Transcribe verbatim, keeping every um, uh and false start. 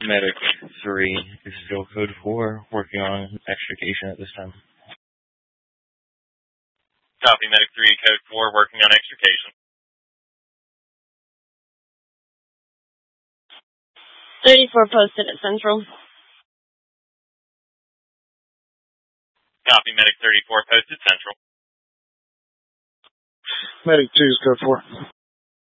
Medic three is still code four, working on extrication at this time. Copy, Medic three, code four, working on extrication. thirty-four posted at Central. Copy, Medic thirty-four, posted Central. Medic two is code four.